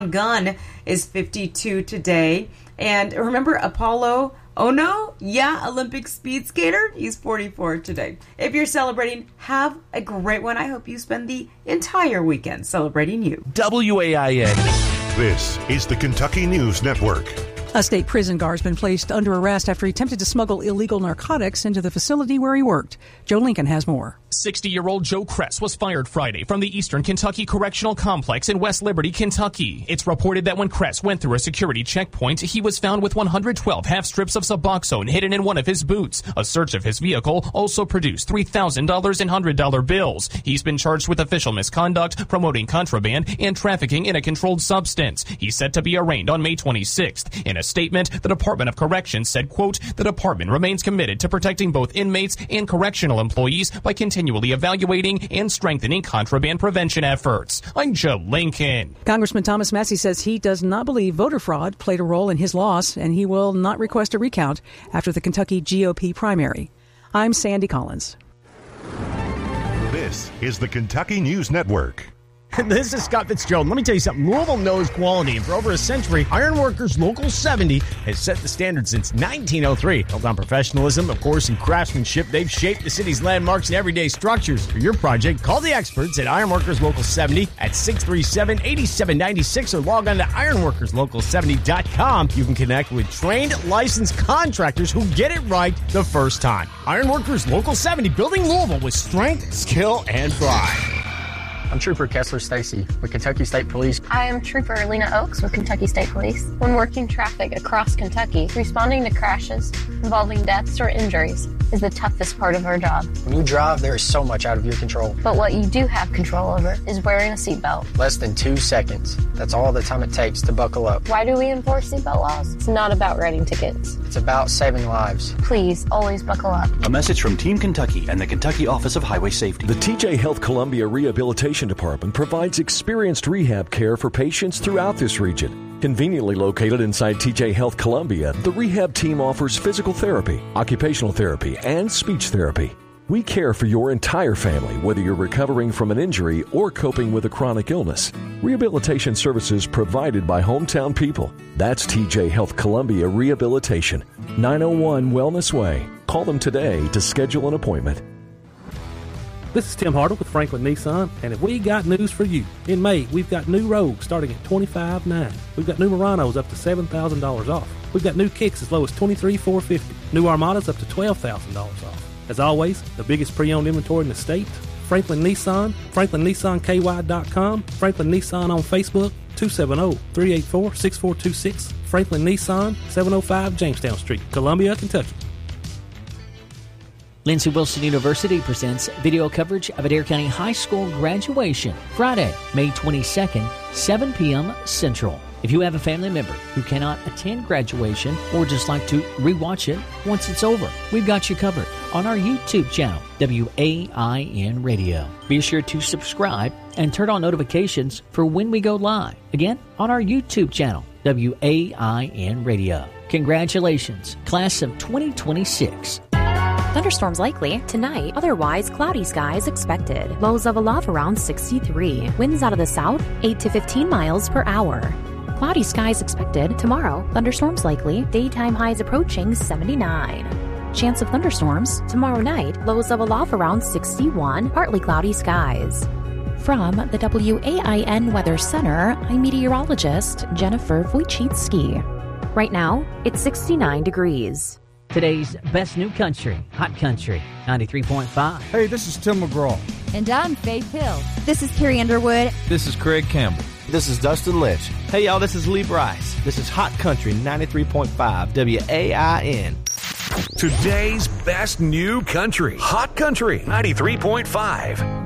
Gun is 52 today. And remember Apollo Ono? Yeah, Olympic speed skater. He's 44 today. If you're celebrating, have a great one. I hope you spend the entire weekend celebrating you. WAIN. This is the Kentucky News Network. A state prison guard has been placed under arrest after he attempted to smuggle illegal narcotics into the facility where he worked. Joe Lincoln has more. 60-year-old Joe Kress was fired Friday from the Eastern Kentucky Correctional Complex in West Liberty, Kentucky. It's reported that when Kress went through a security checkpoint, he was found with 112 half strips of Suboxone hidden in one of his boots. A search of his vehicle also produced $3,000 in $100 bills. He's been charged with official misconduct, promoting contraband, and trafficking in a controlled substance. He's set to be arraigned on May 26th. In a statement, the Department of Corrections said, quote, "The department remains committed to protecting both inmates and correctional employees by continually evaluating and strengthening contraband prevention efforts." I'm Joe Lincoln. Congressman Thomas Massie says he does not believe voter fraud played a role in his loss, and he will not request a recount after the Kentucky GOP primary. I'm Sandy Collins. This is the Kentucky News Network. This is Scott Fitzgerald. Let me tell you something. Louisville knows quality, and for over a century, Ironworkers Local 70 has set the standard since 1903. Built on professionalism, of course, and craftsmanship, they've shaped the city's landmarks and everyday structures. For your project, call the experts at Ironworkers Local 70 at 637-8796 or log on to ironworkerslocal70.com. You can connect with trained, licensed contractors who get it right the first time. Ironworkers Local 70, building Louisville with strength, skill, and pride. I'm Trooper Kessler Stacy with Kentucky State Police. I am Trooper Lena Oakes with Kentucky State Police. When working traffic across Kentucky, responding to crashes involving deaths or injuries is the toughest part of our job. When you drive, there is so much out of your control. But what you do have control over is wearing a seatbelt. Less than 2 seconds. That's all the time it takes to buckle up. Why do we enforce seatbelt laws? It's not about writing tickets. It's about saving lives. Please, always buckle up. A message from Team Kentucky and the Kentucky Office of Highway Safety. The TJ Health Columbia Rehabilitation Department provides experienced rehab care for patients throughout this region. Conveniently located inside TJ Health Columbia, the rehab team offers physical therapy, occupational therapy, and speech therapy. We care for your entire family, whether you're recovering from an injury or coping with a chronic illness. Rehabilitation services provided by hometown people. That's TJ Health Columbia Rehabilitation, 901 Wellness Way. Call them today to schedule an appointment. This is Tim Hartle with Franklin Nissan, and we got news for you. In May, we've got new Rogues starting at $25,900. We've got new Muranos up to $7,000 off. We've got new Kicks as low as $23,450. New Armadas up to $12,000 off. As always, the biggest pre-owned inventory in the state. Franklin Nissan, FranklinNissanKY.com, Franklin Nissan on Facebook, 270-384-6426, Franklin Nissan, 705 Jamestown Street, Columbia, Kentucky. Lindsey Wilson University presents video coverage of Adair County High School graduation, Friday, May 22nd, 7 p.m. Central. If you have a family member who cannot attend graduation or just like to rewatch it once it's over, we've got you covered on our YouTube channel, WAIN Radio. Be sure to subscribe and turn on notifications for when we go live. Again, on our YouTube channel, WAIN Radio. Congratulations, class of 2026. Thunderstorms likely tonight, otherwise cloudy skies expected. Lows of above around 63. Winds out of the south 8 to 15 miles per hour. Cloudy skies expected tomorrow. Thunderstorms likely. Daytime highs approaching 79. Chance of thunderstorms tomorrow night. Lows of aloft around 61. Partly cloudy skies. From the WAIN Weather Center, I'm meteorologist Jennifer Wojcicki. Right now, it's 69 degrees. Today's best new country, Hot Country, 93.5. Hey, this is Tim McGraw. And I'm Faith Hill. This is Carrie Underwood. This is Craig Campbell. This is Dustin Lynch. Hey, y'all, this is Lee Bryce. This is Hot Country, 93.5 WAIN. Today's best new country, Hot Country, 93.5.